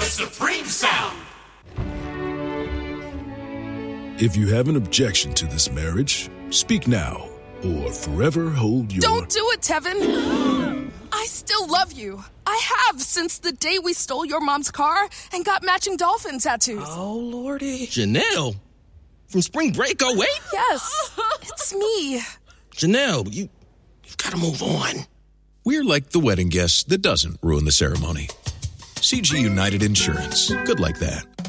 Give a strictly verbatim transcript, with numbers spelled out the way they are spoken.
supreme sound. If you have an objection to this marriage, speak now or forever hold your... Don't do it, Tevin. I still love you. I have since the day we stole your mom's car and got matching dolphin tattoos. Oh, Lordy. Janelle? From Spring Break oh eight? Yes, it's me. Janelle, you, you've got to move on. We're like the wedding guest that doesn't ruin the ceremony. C G United Insurance. Good like that.